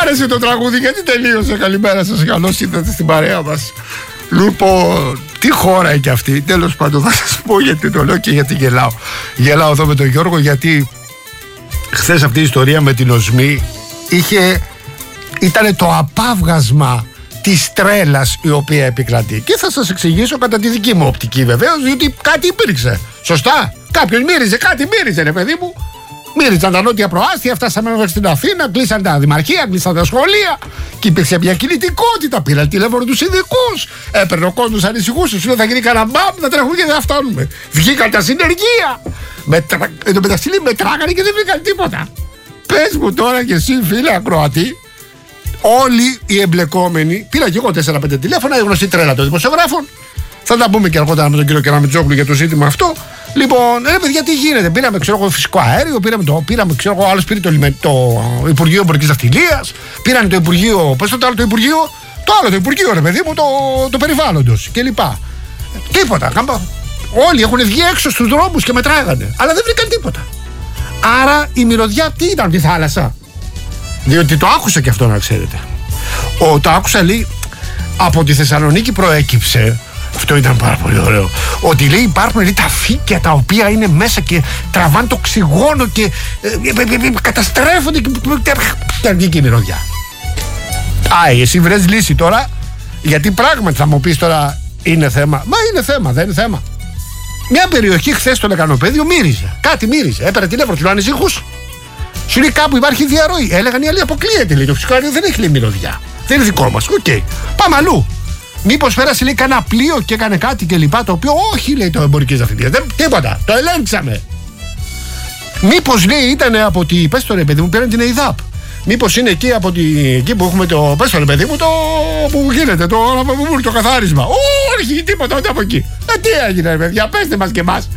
άρεσε το τραγούδι, γιατί τελείωσε. Καλημέρα σας, καλώς ήρθατε στην παρέα μας. Λοιπόν, τι χώρα είναι και αυτή. Τέλος πάντων, θα σας πω γιατί το λέω και γιατί γελάω. Γελάω εδώ με τον Γιώργο, γιατί χθες αυτή η ιστορία με την οσμή ήταν το απάβγασμα της τρέλας η οποία επικρατεί. Και θα σας εξηγήσω κατά τη δική μου οπτική, βεβαίως, διότι κάτι υπήρξε. Σωστά. Κάποιος μύριζε, κάτι μύριζε, ρε παιδί μου. Μύριζαν τα νότια προάστια, φτάσαμε μέχρι στην Αθήνα, κλείσαν τα δημαρχία, κλείσαν τα σχολεία. Και υπήρξε μια κινητικότητα. Πήραν τηλέφωνο τους ειδικούς. Έπαιρνε ο κόσμος, ανησυχούσε. Σου λέει θα γίνει κανένα μπαμ, θα τρέχουν και δεν θα φτάνουμε. Βγήκαν τα συνεργεία. Εν τω μεταξύ μετράγανε και δεν βρήκαν τίποτα. Πες μου τώρα κι εσύ, φίλε ακροατή, όλοι οι εμπλεκόμενοι, πήρα και εγώ 4-5 τηλέφωνα, η γνωστή τρέλα των δημοσιογράφων. Θα τα πούμε και αργότερα με τον κύριο Κεραμετζόγλου για το ζήτημα αυτό. Λοιπόν, ρε παιδιά, τι γίνεται. Πήραμε, ξέρω εγώ, φυσικό αέριο, πήραμε, ξέρω εγώ, άλλος πήρε το Υπουργείο Εμπορικής Ναυτιλίας, πήραν το Υπουργείο, πώς το άλλο το Υπουργείο, το άλλο το Υπουργείο, ρε παιδί μου, το περιβάλλοντος κλπ. Τίποτα. Όλοι έχουν βγει έξω στους δρόμους και μετράγανε, αλλά δεν βρήκαν τίποτα. Άρα η μυρωδιά τι ήταν από τη θάλασσα. Διότι το άκουσα και αυτό, να ξέρετε. Το άκουσα, λέει, από τη Θεσσαλονίκη προέκυψε. Αυτό ήταν πάρα πολύ ωραίο. Ότι λέει υπάρχουν, λέει, τα φύκια τα οποία είναι μέσα και τραβάνε το οξυγόνο και καταστρέφονται και βγήκε η μυρωδιά. Εσύ βρες λύση τώρα, γιατί πράγματι θα μου πεις τώρα είναι θέμα. Μα είναι θέμα, δεν είναι θέμα. Μια περιοχή χθες στο Λεκανοπέδιο μύριζε. Κάτι μύριζε. Έπαιρνε τηλέφωνο, του ανησυχούς. Σου λέει κάπου υπάρχει διαρροή. Έλεγαν οι άλλοι αποκλείεται, λέει. Το φυσικό αέριο δεν έχει, λέει, μυρωδιά. Δεν είναι δικό μας. Οκ. Πάμε αλλού. Μήπως πέρασε, λέει, κανένα πλοίο και έκανε κάτι και λοιπά, το οποίο όχι, λέει, το Εμπορικής Ναυτιλίας. Τίποτα. Το ελέγξαμε. Μήπως, λέει, ήταν από τη. Πες το, ρε παιδί μου, πήραν την ΕΙΔΑΠ. Μήπως είναι εκεί από εκεί που έχουμε το. Πες το, ρε παιδί μου, το. Που γίνεται, το καθάρισμα. Όχι, τίποτα, ούτε από εκεί. Τι έγινε, ρε παιδιά, πέστε μας και εμάς.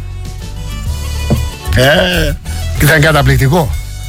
Και θα είναι καταπληκτικό.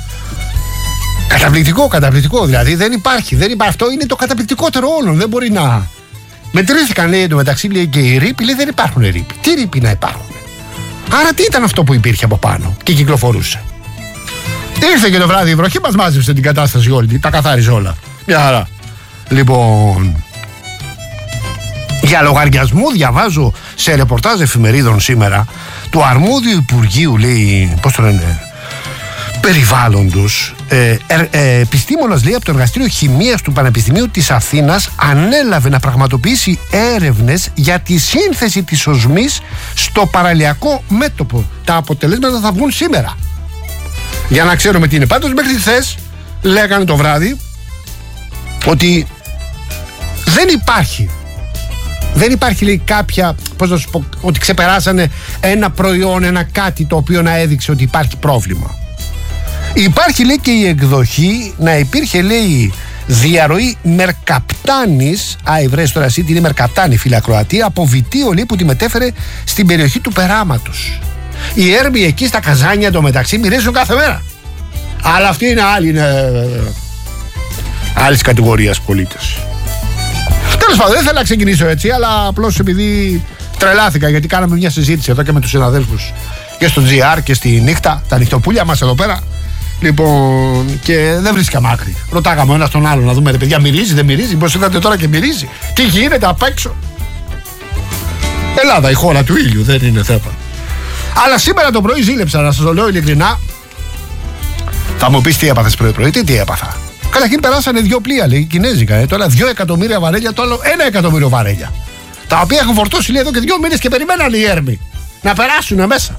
Καταπληκτικό. Δηλαδή δεν υπάρχει. Αυτό είναι το καταπληκτικότερο όλων. Δεν μπορεί να. Μετρήθηκαν, λέει, εντωμεταξύ, λέει, και οι ρήποι, λέει, δεν υπάρχουν ρήποι. Τι ρήποι να υπάρχουν. Άρα τι ήταν αυτό που υπήρχε από πάνω και κυκλοφορούσε. Ήρθε και το βράδυ η βροχή, μας μάζεψε την κατάσταση όλη, τα καθάριζε όλα. Μια χαρά. Λοιπόν, για λογαριασμό διαβάζω σε ρεπορτάζ εφημερίδων σήμερα του αρμόδιου Υπουργείου, λέει, πώς το λένε, περιβάλλοντος, επιστήμονας, λέει, από το Εργαστήριο Χημείας του Πανεπιστημίου της Αθήνας ανέλαβε να πραγματοποιήσει έρευνες για τη σύνθεση της οσμής στο παραλιακό μέτωπο. Τα αποτελέσματα θα βγουν σήμερα, για να ξέρουμε τι είναι. Πάντως μέχρι χθες λέγανε το βράδυ ότι δεν υπάρχει, λέει, κάποια, πώς να σου πω, ότι ξεπεράσανε ένα προϊόν, ένα κάτι το οποίο να έδειξε ότι υπάρχει πρόβλημα. Υπάρχει, λέει, και η εκδοχή να υπήρχε, λέει, διαρροή μερκαπτάνης. Βρες τώρα εσύ τι είναι μερκαπτάνη, φίλε ακροατή, από βιτίο, λέει, που τη μετέφερε στην περιοχή του Περάματος. Οι έρμοι εκεί στα καζάνια εντωμεταξύ μυρίζουν κάθε μέρα. Αλλά αυτοί είναι άλλοι, είναι άλλης κατηγορίας πολίτες. Τέλος πάντων, δεν θέλω να ξεκινήσω έτσι, αλλά απλώς επειδή τρελάθηκα, γιατί κάναμε μια συζήτηση εδώ και με τους συναδέλφους και στο GR και στη νύχτα, τα νυχτοπούλια μας εδώ πέρα. Λοιπόν, και δεν βρίσκαμε άκρη. Ρωτάγαμε ο ένας τον άλλο να δούμε, ρε παιδιά, μυρίζει, δεν μυρίζει. Πώς είδατε τώρα και μυρίζει. Τι γίνεται απ' έξω. Ελλάδα, η χώρα του ήλιου, δεν είναι θέμα. Αλλά σήμερα το πρωί ζήλεψα, να σας το λέω ειλικρινά. Θα μου πεις τι έπαθες πρωί-πρωί, τι έπαθα. Καταρχήν περάσανε 2 πλοία, λέει, κινέζικα. Το ένα 2 εκατομμύρια βαρέλια, το άλλο 1 εκατομμύριο βαρέλια. Τα οποία έχουν φορτώσει, λέει, εδώ και 2 μήνες και περιμέναν οι έρμοι να περάσουν μέσα.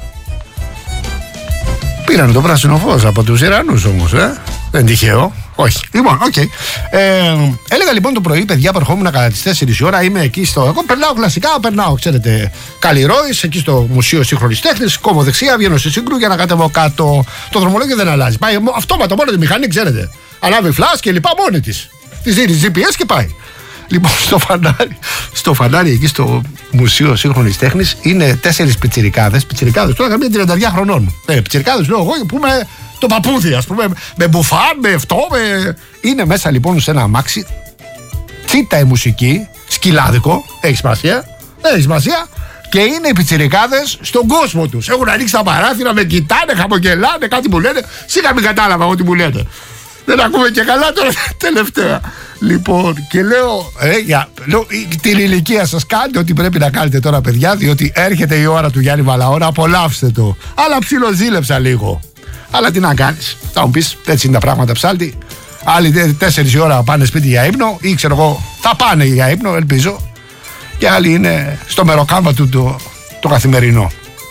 Πήραν το πράσινο φως από τους Ιρανούς όμως, δεν τυχαίο. Όχι. Λοιπόν, οκ. Έλεγα λοιπόν το πρωί, παιδιά, που ερχόμουν κατά τις 4 η ώρα, είμαι εκεί στο. Εγώ περνάω κλασικά, ξέρετε, Καλλιρόης, εκεί στο Μουσείο Σύγχρονης Τέχνης, κόβω δεξιά, βγαίνω στη Σύγκρου για να κατεβώ κάτω. Το δρομολόγιο δεν αλλάζει. Πάει αυτόματα, μόνο τη μηχανή, ξέρετε. Ανάβει φλάς και λοιπά μόνη της. Τη δίνει GPS και πάει. Λοιπόν, στο φανάρι εκεί στο Μουσείο Σύγχρονης Τέχνης είναι 4 πιτσιρικάδες. Τώρα καμία 32 χρονών. Πιτσιρικάδες, λέω εγώ, που είμαι το παππούδι, ας πούμε, με μπουφάν, με αυτό. Είναι μέσα λοιπόν σε ένα αμάξι. Τσίτα η μουσική, σκυλάδικο, έχει σημασία. Έχει σημασία. Και είναι οι πιτσιρικάδες στον κόσμο τους. Έχουν ανοίξει τα παράθυρα, με κοιτάνε, χαμογελάνε, κάτι μου λένε. Σίγα μην κατάλαβα ό,τι μου λένε. Δεν ακούμε και καλά τώρα τελευταία. Λοιπόν, και λέω, την ηλικία σας κάντε ό,τι πρέπει να κάνετε τώρα, παιδιά, διότι έρχεται η ώρα του Γιάννη Βαλαώνα, απολαύστε το. Αλλά ψιλοζήλεψα λίγο. Αλλά τι να κάνεις, θα μου πεις, έτσι είναι τα πράγματα, ψάλτη. Άλλοι 4 η ώρα πάνε σπίτι για ύπνο, ή ξέρω εγώ, θα πάνε για ύπνο, ελπίζω. Και άλλοι είναι στο μεροκάμα του το καθημερινό.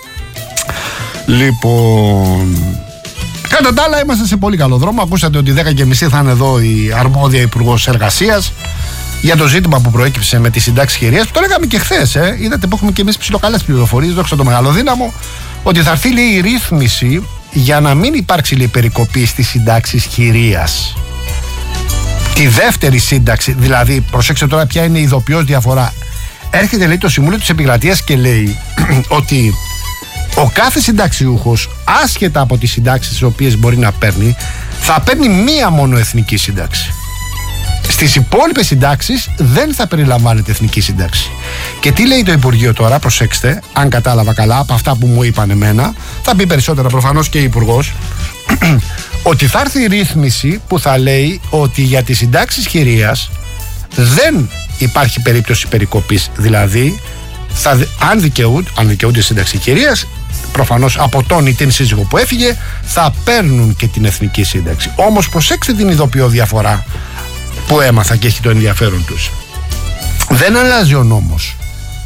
Λοιπόν, κατά τα άλλα, είμαστε σε πολύ καλό δρόμο. Ακούσατε ότι 10:30 θα είναι εδώ η αρμόδια Υπουργός Εργασίας για το ζήτημα που προέκυψε με τη συντάξη χειρίας. Το λέγαμε και χθες. Είδατε που έχουμε και εμείς ψιλοκαλές πληροφορίες, δόξα το μεγάλο δύναμο, ότι θα έρθει, λέει, η ρύθμιση για να μην υπάρξει, λέει, περικοπή στις συντάξεις χειρίας. Τη δεύτερη σύνταξη, δηλαδή, προσέξτε τώρα ποια είναι η ειδοποιώς διαφορά. Έρχεται, λέει, το Συμβούλιο της Επικρατείας και λέει ότι ο κάθε συνταξιούχος, άσχετα από τις συντάξεις τις οποίες μπορεί να παίρνει, θα παίρνει μία μόνο εθνική σύνταξη. Στις υπόλοιπες συντάξεις δεν θα περιλαμβάνεται εθνική σύνταξη. Και τι λέει το Υπουργείο τώρα, προσέξτε, αν κατάλαβα καλά από αυτά που μου είπαν εμένα, θα πει περισσότερα προφανώς και η Υπουργός, ότι θα έρθει η ρύθμιση που θα λέει ότι για τις συντάξεις χειρίας δεν υπάρχει περίπτωση περικοπής. Δηλαδή, αν δικαιούνται σύνταξη χειρίας, προφανώς από τον ή την σύζυγο που έφυγε, θα παίρνουν και την εθνική σύνταξη. Όμως προσέξτε την ειδοποιώ διαφορά που έμαθα και έχει το ενδιαφέρον τους. Δεν αλλάζει ο νόμος.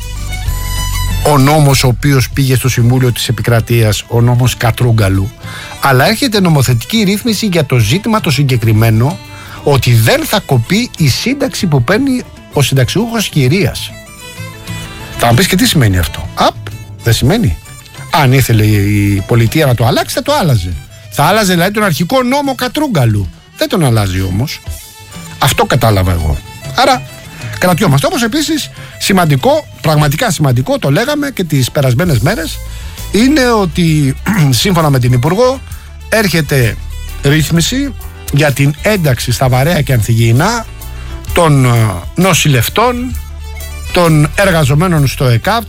Ο νόμος ο οποίος πήγε στο Συμβούλιο της Επικρατείας, ο νόμος Κατρούγκαλου, αλλά έρχεται νομοθετική ρύθμιση για το ζήτημα το συγκεκριμένο, ότι δεν θα κοπεί η σύνταξη που παίρνει ο συνταξιούχος χειρίας. Θα μου πεις, και τι σημαίνει αυτό? Δεν σημαίνει. Αν ήθελε η πολιτεία να το αλλάξει, θα το άλλαζε. Θα άλλαζε, δηλαδή, τον αρχικό νόμο Κατρούγκαλου. Δεν τον αλλάζει όμως. Αυτό κατάλαβα εγώ. Άρα κρατιόμαστε. Όπως επίσης σημαντικό, πραγματικά σημαντικό, το λέγαμε και τις περασμένες μέρες, είναι ότι σύμφωνα με την Υπουργό έρχεται ρύθμιση για την ένταξη στα βαρέα και ανθυγιεινά των νοσηλευτών, των εργαζομένων στο ΕΚΑΒ,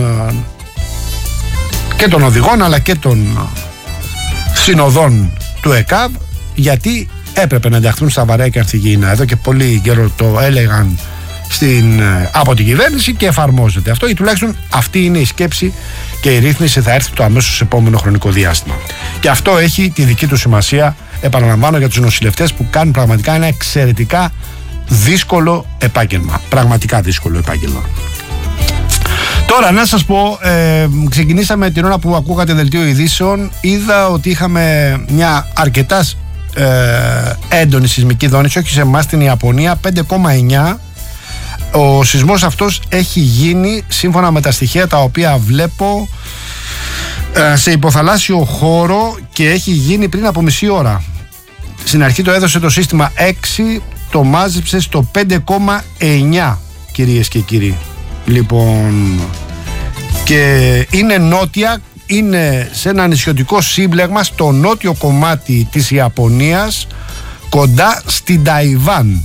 και των οδηγών αλλά και των συνοδών του ΕΚΑΒ, γιατί έπρεπε να ενταχθούν στα βαρέα και ανθυγιεινά. Εδώ και πολύ καιρό το έλεγαν από την κυβέρνηση και εφαρμόζεται αυτό, ή τουλάχιστον αυτή είναι η σκέψη, και η ρύθμιση θα έρθει το αμέσως επόμενο χρονικό διάστημα. Και αυτό έχει τη δική του σημασία, επαναλαμβάνω, για τους νοσηλευτές που κάνουν πραγματικά ένα εξαιρετικά δύσκολο επάγγελμα. Πραγματικά δύσκολο επάγγελμα. Τώρα να σας πω, ξεκινήσαμε την ώρα που ακούγατε δελτίο ειδήσεων. Είδα ότι είχαμε μια αρκετά έντονη σεισμική δόνηση, όχι σε εμάς, στην Ιαπωνία, 5,9. Ο σεισμός αυτός έχει γίνει, σύμφωνα με τα στοιχεία τα οποία βλέπω, σε υποθαλάσσιο χώρο, και έχει γίνει πριν από μισή ώρα. Στην αρχή το έδωσε το σύστημα 6, το μάζεψε στο 5,9, κυρίες και κύριοι. Λοιπόν, και είναι νότια, είναι σε ένα νησιωτικό σύμπλεγμα στο νότιο κομμάτι της Ιαπωνίας, κοντά στην Ταϊβάν.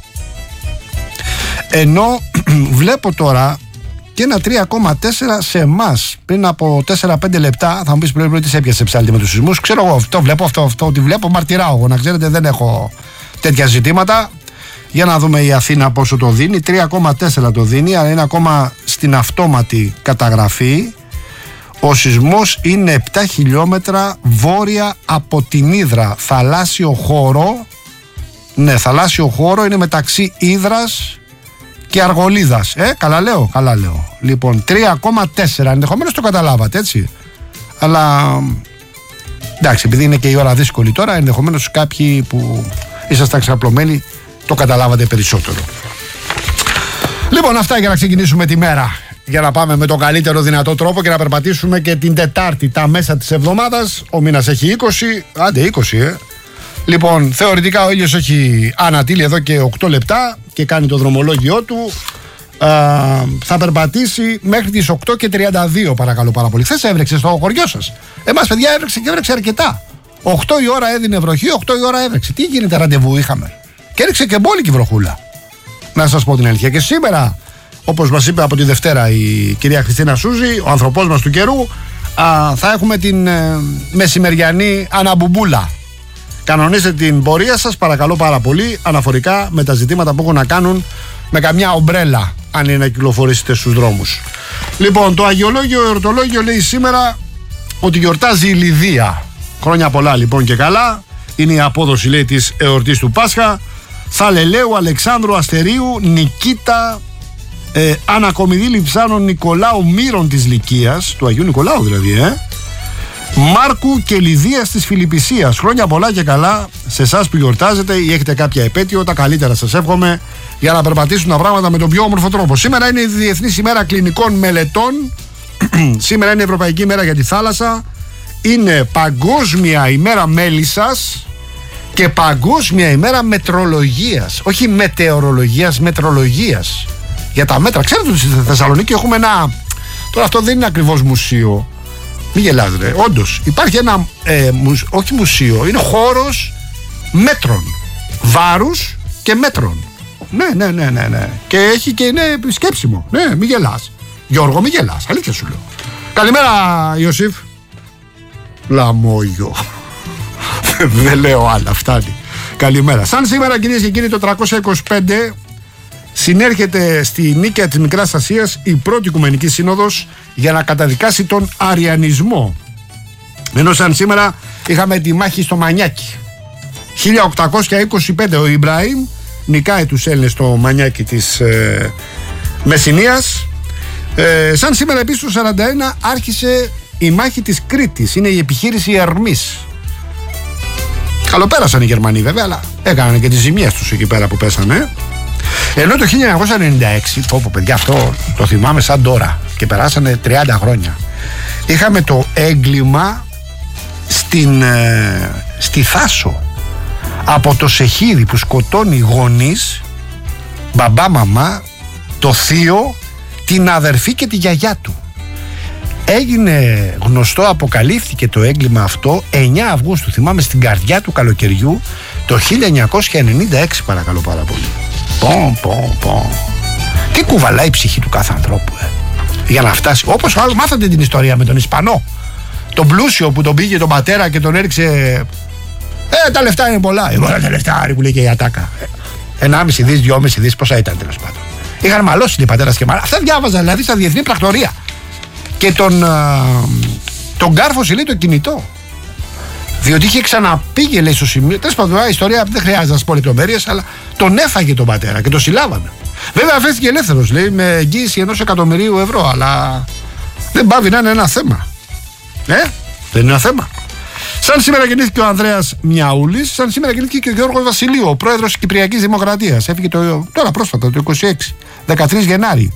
Ενώ βλέπω τώρα και ένα 3,4 σε εμάς πριν από 4-5 λεπτά. Θα μου πεις, πρέπει τι σε έπιασε ψάλτη με τους σεισμούς. Ξέρω εγώ, αυτό ότι βλέπω, μαρτυράω εγώ, να ξέρετε, δεν έχω τέτοια ζητήματα. Για να δούμε η Αθήνα πόσο το δίνει. 3,4 το δίνει, αλλά είναι ακόμα στην αυτόματη καταγραφή. Ο σεισμός είναι 7 χιλιόμετρα βόρεια από την Ύδρα. Θαλάσσιο χώρο. Ναι, θαλάσσιο χώρο, είναι μεταξύ Ύδρας και Αργολίδας. Καλά λέω. Λοιπόν, 3,4. Ενδεχομένως το καταλάβατε, έτσι. Αλλά εντάξει, επειδή είναι και η ώρα δύσκολη τώρα, ενδεχομένως κάποιοι που ήσασταν ξαπλωμένοι το καταλάβατε περισσότερο. Λοιπόν, αυτά για να ξεκινήσουμε τη μέρα. Για να πάμε με τον καλύτερο δυνατό τρόπο και να περπατήσουμε και την Τετάρτη, τα μέσα της εβδομάδας. Ο μήνας έχει 20, άντε 20, Λοιπόν, θεωρητικά ο ήλιος έχει ανατείλει εδώ και 8 λεπτά και κάνει το δρομολόγιό του. Θα περπατήσει μέχρι τις 8:32, παρακαλώ πάρα πολύ. Χθες έβρεξε στο χωριό σας. Εμάς, παιδιά, έβρεξε και έβρεξε αρκετά. 8 η ώρα έδινε βροχή, 8 η ώρα έβρεξε. Τι γίνεται, ραντεβού είχαμε. Και έριξε και μπόλικη βροχούλα. Να σας πω την αλήθεια. Και σήμερα, όπως μας είπε από τη Δευτέρα η κυρία Χριστίνα Σούζη, ο ανθρωπός μας του καιρού, θα έχουμε την μεσημεριανή αναμπουμπούλα. Κανονίστε την πορεία σας, παρακαλώ πάρα πολύ, αναφορικά με τα ζητήματα που έχουν να κάνουν με καμιά ομπρέλα, αν είναι να κυκλοφορήσετε στους δρόμους. Λοιπόν, το αγιολόγιο εορτολόγιο λέει σήμερα ότι γιορτάζει η Λιδία. Χρόνια πολλά λοιπόν και καλά. Είναι η απόδοση, λέει, της εορτής του Πάσχα. Θαλελαίου, Αλεξάνδρου, Αστερίου, Νικήτα, Άννα Κομιδήλη Ψάνων, Νικολάου Μύρων της Λυκίας, του Αγίου Νικολάου δηλαδή, Μάρκου και Λιδίας της Φιλιππισίας. Χρόνια πολλά και καλά σε εσάς που γιορτάζετε ή έχετε κάποια επέτειο. Τα καλύτερα σας εύχομαι για να περπατήσουν τα πράγματα με τον πιο όμορφο τρόπο. Σήμερα είναι η Διεθνής ημέρα κλινικών μελετών. Σήμερα είναι η Ευρωπαϊκή ημέρα για τη θάλασσα. Είναι Παγκόσμια ημέρα μέλισσας και Παγκόσμια ημέρα μετρολογίας. Όχι μετεωρολογίας, μετρολογίας. Για τα μέτρα. Ξέρετε ότι στη Θεσσαλονίκη έχουμε ένα. Τώρα αυτό δεν είναι ακριβώς μουσείο. Μην γελάτε, όντως υπάρχει ένα όχι μουσείο, είναι χώρος μέτρων, βάρους και μέτρων. Ναι. Και έχει και είναι επισκέψιμο. Ναι, μην γελάς. Γιώργο, μην γελάς, αλήθεια σου λέω. Καλημέρα, Ιωσήφ. Λαμόγιο. Δεν λέω άλλα, φτάνει. Καλημέρα. Σαν σήμερα, κυρίες και κύριοι, το 325 συνέρχεται στη Νίκαια της Μικράς Ασίας η πρώτη Οικουμενική Σύνοδος για να καταδικάσει τον αριανισμό. Ενώ σαν σήμερα είχαμε τη μάχη στο Μανιάκι. 1825 ο Ιμπραήμ νικάει τους Έλληνες στο Μανιάκι της Μεσσηνίας. Σαν σήμερα επίσης το 41 άρχισε η μάχη της Κρήτης. Είναι η επιχείρηση Ερμής. Καλοπέρασαν οι Γερμανοί βέβαια, αλλά έκαναν και τις ζημιές τους εκεί πέρα που πέσανε. Ενώ το 1996, πω παιδιά, αυτό το θυμάμαι σαν τώρα και περάσανε 30 χρόνια, είχαμε το έγκλημα στη Θάσο από το Σεχίδι που σκοτώνει γονείς, μπαμπά, μαμά, το θείο, την αδερφή και τη γιαγιά του. Έγινε γνωστό, αποκαλύφθηκε το έγκλημα αυτό 9 Αυγούστου, θυμάμαι, στην καρδιά του καλοκαιριού το 1996, παρακαλώ πάρα πολύ. Τι κουβαλάει η ψυχή του κάθε ανθρώπου για να φτάσει. Όπως μάθατε την ιστορία με τον Ισπανό, τον πλούσιο που τον πήγε τον πατέρα και τον έριξε. Τα λεφτά είναι πολλά. Τα λεφτά, που λέει και η ατάκα. 1,5 δις, 2,5 δις, πόσα ήταν τέλος πάντων. Είχαν μαλώσει οι πατέρας και μάνα. Αυτά διάβαζα δηλαδή στα διεθνή πρακτορία. Και τον κάρφωσε, λέει, το κινητό. Διότι είχε ξαναπήγε, λέει, στο σημείο. Τέλος πάντων, η ιστορία δεν χρειάζεται να σας πω λεπτομέρειες, αλλά τον έφαγε τον πατέρα και τον συλλάβανε. Βέβαια, αφέθηκε ελεύθερος, λέει, με εγγύηση 1 εκατομμυρίου ευρώ, αλλά δεν πάβει να είναι ένα θέμα. Δεν είναι ένα θέμα. Σαν σήμερα γεννήθηκε ο Ανδρέας Μιαούλης, σαν σήμερα γεννήθηκε και ο Γιώργος Βασιλείου, ο πρόεδρος της Κυπριακής Δημοκρατίας. Έφυγε τώρα πρόσφατα, το 26, 13 Γενάρη.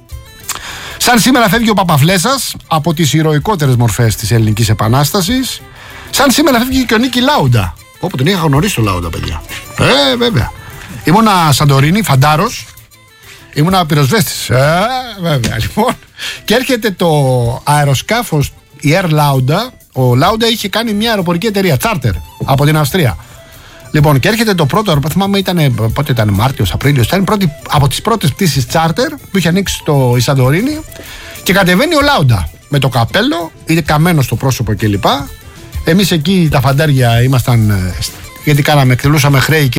Σαν σήμερα φεύγει ο Παπαφλέσας από τις ηρωικότερες μορφές της Ελληνικής Επανάστασης. Σαν σήμερα φεύγει και ο Νίκη Λάουντα. Όπου τον είχα γνωρίσει το Λάουντα, παιδιά. Βέβαια. Ήμουνα Σαντορίνη, φαντάρος. Ήμουνα πυροσβέστης. Βέβαια, λοιπόν. Και έρχεται το αεροσκάφος, η Air Lauda. Ο Λάουντα είχε κάνει μια αεροπορική εταιρεία, charter, από την Αυστρία. Λοιπόν, και έρχεται το πρώτο αεροπλάνο, πότε ήταν, Μάρτιος, Απρίλιος, ήταν από τις πρώτες πτήσεις charter που είχε ανοίξει η Σαντορίνη. Και κατεβαίνει ο Λάουντα με το καπέλο, είναι καμένο στο πρόσωπο κλπ. Εμείς εκεί τα φαντάρια ήμασταν, γιατί εκτελούσαμε χρέη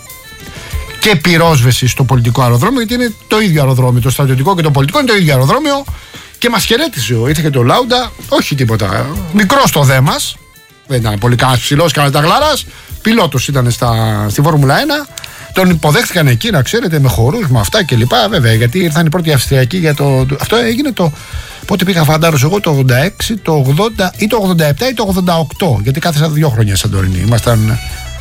και πυρόσβεση στο πολιτικό αεροδρόμιο, γιατί είναι το ίδιο αεροδρόμιο, το στρατιωτικό και το πολιτικό είναι το ίδιο αεροδρόμιο. Και μας χαιρέτησε, ήρθε και το Λάουντα, όχι τίποτα, μικρός το δε μας, δεν ήταν πολύ κανένας ψηλός, κανένας ταγλάρας, πιλότος ήταν στη Φόρμουλα 1, τον υποδέχτηκαν εκεί, να ξέρετε, με χορούς, με αυτά κλπ. Βέβαια, γιατί ήρθαν οι πρώτοι Αυστριακοί για αυτό έγινε πότε πήγα φαντάρος εγώ, το 86, το 80 ή το 87 ή το 88, γιατί κάθεσα 2 χρόνια σαν Σαντορίνη, ήμασταν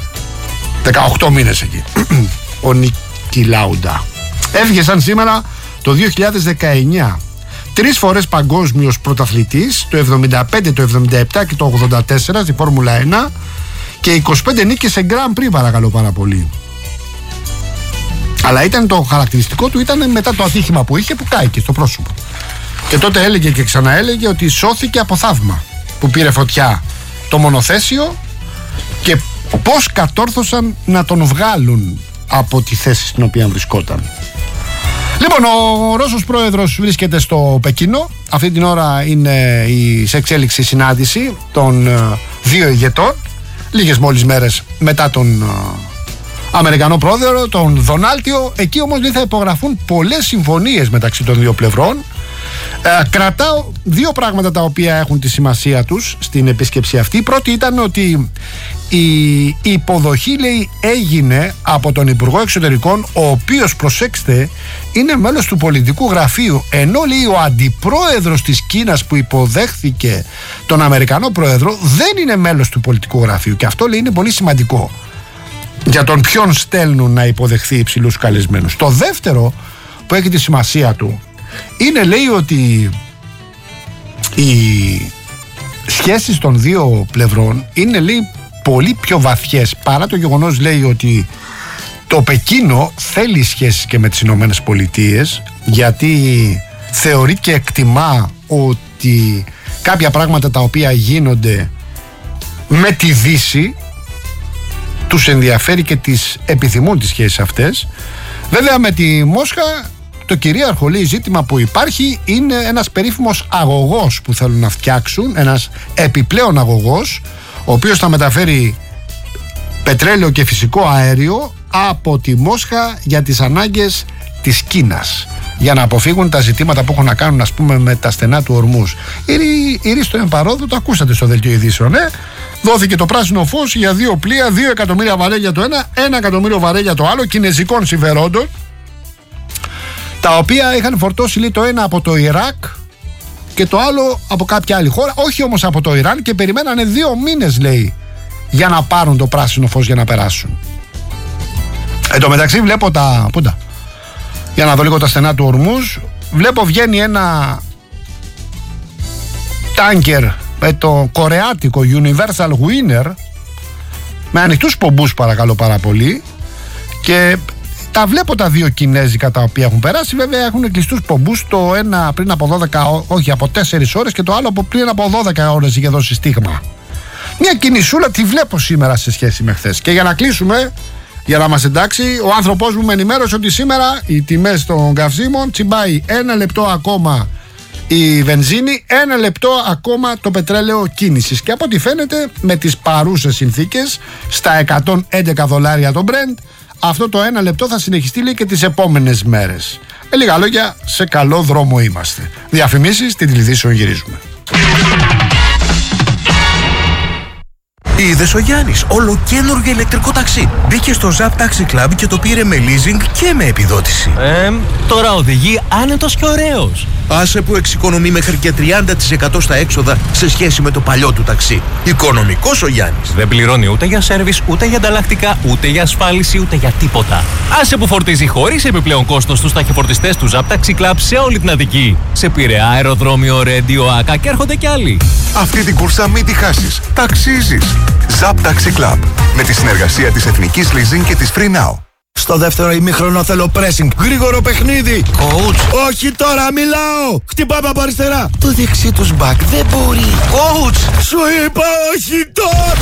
18 μήνες εκεί. Ο Νίκη Λάουντα έφυγε σαν σήμερα το 2019. 3 φορές παγκόσμιος πρωταθλητής, το 75, το 77 και το 84 στη Φόρμουλα 1 και 25 νίκες σε Grand Prix, παρακαλώ πάρα πολύ. Αλλά το χαρακτηριστικό του ήταν μετά το ατύχημα που είχε, που κάηκε στο πρόσωπο. Και τότε έλεγε και ξαναέλεγε ότι σώθηκε από θαύμα, που πήρε φωτιά το μονοθέσιο και πώς κατόρθωσαν να τον βγάλουν από τη θέση στην οποία βρισκόταν. Λοιπόν, ο Ρώσος πρόεδρος βρίσκεται στο Πεκίνο. Αυτή την ώρα είναι σε εξέλιξη συνάντηση των 2 ηγετών. λίγες μόλις μέρες μετά τον Αμερικανό πρόεδρο, τον Δονάλτιο. Εκεί όμως θα υπογραφούν πολλές συμφωνίες μεταξύ των δύο πλευρών. Κρατάω δύο πράγματα τα οποία έχουν τη σημασία τους στην επίσκεψη αυτή. Η πρώτη ήταν ότι η υποδοχή, λέει, έγινε από τον Υπουργό Εξωτερικών, ο οποίος, προσέξτε, είναι μέλος του πολιτικού γραφείου, ενώ, λέει, ο αντιπρόεδρος της Κίνας που υποδέχθηκε τον Αμερικανό πρόεδρο δεν είναι μέλος του πολιτικού γραφείου, και αυτό, λέει, είναι πολύ σημαντικό για τον ποιον στέλνουν να υποδεχθεί υψηλούς καλεσμένους. Το δεύτερο που έχει τη σημασία του είναι, λέει, ότι οι σχέσεις των δύο πλευρών είναι, λέει, πολύ πιο βαθιές, παρά το γεγονός, λέει, ότι το Πεκίνο θέλει σχέσεις και με τις Ηνωμένες Πολιτείες, γιατί θεωρεί και εκτιμά ότι κάποια πράγματα τα οποία γίνονται με τη Δύση τους ενδιαφέρει και τις επιθυμούν τις σχέσεις αυτές. Βέβαια, με τη Μόσχα το κυρίαρχο, λέει, ζήτημα που υπάρχει είναι ένας περίφημος αγωγός που θέλουν να φτιάξουν, ένας επιπλέον αγωγός, ο οποίος θα μεταφέρει πετρέλαιο και φυσικό αέριο από τη Μόσχα για τις ανάγκες της Κίνας, για να αποφύγουν τα ζητήματα που έχουν να κάνουν, ας πούμε, με τα στενά του Ορμούς. Η Ρίστο Εμπαρόδου, το ακούσατε στο δελτίο ειδήσεων, δόθηκε το πράσινο φως για δύο πλοία, 2 εκατομμύρια βαρέλια το ένα, 1 εκατομμύριο βαρέλια το άλλο, κινεζικών συμφερόντων, τα οποία είχαν φορτώσει, λέει, το ένα από το Ιράκ και το άλλο από κάποια άλλη χώρα, όχι όμως από το Ιράν, και περιμένανε 2 μήνες, λέει, για να πάρουν το πράσινο φως για να περάσουν. Εν τω μεταξύ βλέπω για να δω λίγο τα στενά του Ορμούς, βλέπω βγαίνει ένα τάνκερ με το κορεάτικο Universal Winner, με ανοιχτούς πομπούς, παρακαλώ πάρα πολύ, και τα βλέπω τα δύο κινέζικα τα οποία έχουν περάσει. Βέβαια έχουν κλειστούς πομπούς, το ένα πριν από 12, όχι, από 4 ώρες, και το άλλο από πριν από 12 ώρες είχε δώσει στίγμα. Μια κινησούλα τη βλέπω σήμερα σε σχέση με χθες. Και για να κλείσουμε, για να μας εντάξει, ο άνθρωπός μου με ενημέρωσε ότι σήμερα οι τιμές των καυσίμων τσιμπάει 1 λεπτό ακόμα η βενζίνη, 1 λεπτό ακόμα το πετρέλαιο κίνησης. Και από ό,τι φαίνεται, με τις παρούσες συνθήκες, στα $111 το Brent, αυτό το 1 λεπτό θα συνεχιστεί, λέει, και τις επόμενες μέρες. Με λίγα λόγια, σε καλό δρόμο είμαστε. Διαφημίσεις, την τηλεδίσεων γυρίζουμε. Είδες ο Γιάννης ολοκαίνουργιο ηλεκτρικό ταξί. Μπήκε στο Zap Taxi Club και το πήρε με leasing και με επιδότηση. Τώρα οδηγεί άνετος και ωραίος. Άσε που εξοικονομεί μέχρι και 30% στα έξοδα σε σχέση με το παλιό του ταξί. Οικονομικός ο Γιάννης. Δεν πληρώνει ούτε για σέρβις, ούτε για ανταλλακτικά, ούτε για ασφάλιση, ούτε για τίποτα. Άσε που φορτίζει χωρίς επιπλέον κόστος στους ταχυφορτιστές του Zap Taxi Club σε όλη την Αττική. Σε Πειραιά, αεροδρόμιο, Ρέντιο, Άκα, και έρχονται κι άλλοι. Αυτή την κούρσα μην τη χάσεις. Ταξίζεις. Zap Taxi Club. Με τη συνεργασία της Εθνικής Leasing και της Free Now. Στο δεύτερο ημίχρονο θέλω pressing. Γρήγορο παιχνίδι. Coach. Όχι τώρα, μιλάω. Χτυπάμε από αριστερά. Το δεξί τους μπακ δεν μπορεί. Coach. Σου είπα όχι τώρα.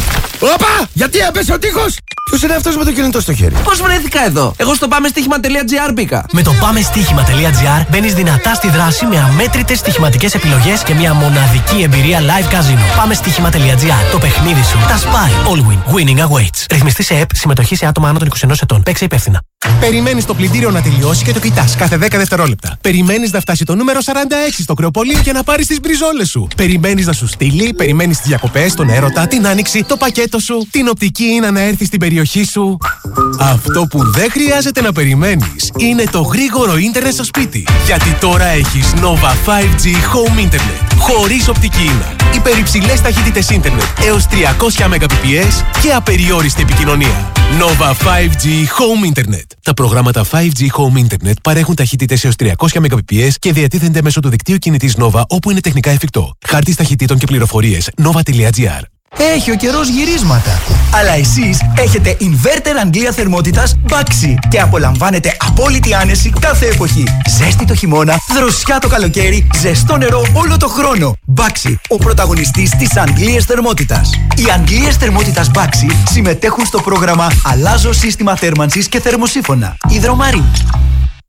Όπα! Γιατί έπεσε ο τείχος! Ποιος είναι αυτός με το κινητό στο χέρι? Πώς βρέθηκα εδώ? Εγώ στο πάμεστοίχημα.gr μπήκα. Με το πάμεστοίχημα.gr μπαίνεις δυνατά στη δράση με αμέτρητες στοιχηματικές επιλογές και μια μοναδική εμπειρία live casino. Πάμεστοίχημα.gr. Το παιχνίδι σου. Τα σπάει. All win. Winning awaits. Ρυθμιστή σε ΕΠ. Συμμετοχή σε άτομα άνω των 21 ετών. Παίξε υπεύθυνα. Περιμένεις το πλυντήριο να τελειώσει και το κοιτάς κάθε 10 δευτερόλεπτα. Περιμένεις να φτάσει το νούμερο 46 στο κρεοπολείο για να πάρεις τις μπριζόλες σου. Περιμένεις να σου στείλει, περιμένεις τις διακοπές, τον έρωτα, την άνοιξη, το πακέτο σου, την οπτική είναι να έρθει στην περιοχή σου. Αυτό που δεν χρειάζεται να περιμένεις είναι το γρήγορο ίντερνετ στο σπίτι. Γιατί τώρα έχεις Nova 5G Home Internet. Χωρίς οπτική ίνα. Υπερυψηλές ταχύτητες ίντερνετ έως 300 Mbps και απεριόριστη επικοινωνία. Nova 5G Home Internet. Τα προγράμματα 5G Home Internet παρέχουν ταχύτητες έως 300 Mbps και διατίθενται μέσω του δικτύου κινητής Nova όπου είναι τεχνικά εφικτό. Χάρτης ταχυτήτων και πληροφορίες nova.gr. Έχει ο καιρός γυρίσματα. Αλλά εσείς έχετε inverter Αγγλία θερμότητας Baxi και απολαμβάνετε απόλυτη άνεση κάθε εποχή. Ζέστη το χειμώνα, δροσιά το καλοκαίρι, ζεστό νερό όλο το χρόνο. Baxi, ο πρωταγωνιστής της Αγγλίας θερμότητας. Οι Αγγλίες θερμότητας Baxi συμμετέχουν στο πρόγραμμα Αλλάζω σύστημα θέρμανσης και θερμοσύφωνα. Υδρομαρή.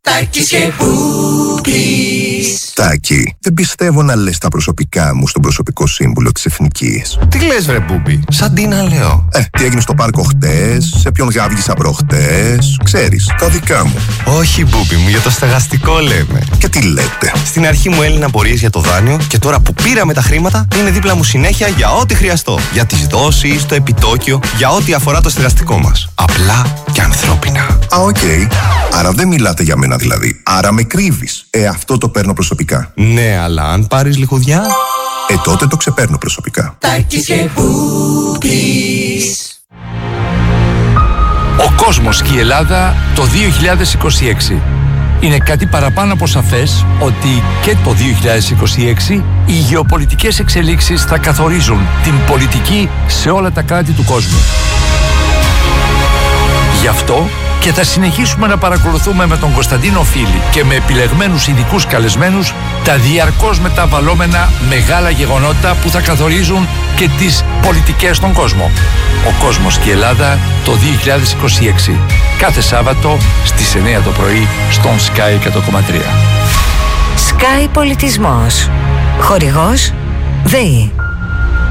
Τάκης και Μπούμπης. Τάκη, δεν πιστεύω να λες τα προσωπικά μου στον προσωπικό σύμβουλο της Εθνικής. Τι λες βρε Μπούμπη, σαν τι να λέω. Τι έγινε στο πάρκο χτες, σε ποιον γάβγισα προχτές, ξέρεις, τα δικά μου. Όχι Μπούμπη μου, για το στεγαστικό λέμε. Και τι λέτε. Στην αρχή μου έλυναν απορίες για το δάνειο και τώρα που πήραμε τα χρήματα είναι δίπλα μου συνέχεια για ό,τι χρειαστώ. Για τις δόσεις, το επιτόκιο, για ό,τι αφορά το στεγαστικό μας. Απλά και ανθρώπινα. Οκ. Άρα δεν μιλάτε για μένα δηλαδή. Άρα με κρύβεις. Αυτό το παίρνω προσωπικά. Ναι, αλλά αν πάρεις λιχουδιά... τότε το ξεπαίρνω προσωπικά. Τάκης και Μπούμπης. Ο κόσμος και η Ελλάδα το 2026. Είναι κάτι παραπάνω από σαφές ότι και το 2026 οι γεωπολιτικές εξελίξεις θα καθορίζουν την πολιτική σε όλα τα κράτη του κόσμου. Γι' αυτό και θα συνεχίσουμε να παρακολουθούμε με τον Κωνσταντίνο Φίλη και με επιλεγμένους ειδικούς καλεσμένους τα διαρκώς μεταβαλλόμενα μεγάλα γεγονότα που θα καθορίζουν και τις πολιτικές στον κόσμο. Ο κόσμος και η Ελλάδα το 2026. Κάθε Σάββατο στις 9 το πρωί στον Sky 100,3. Sky Πολιτισμός. Χορηγός ΔΕΗ.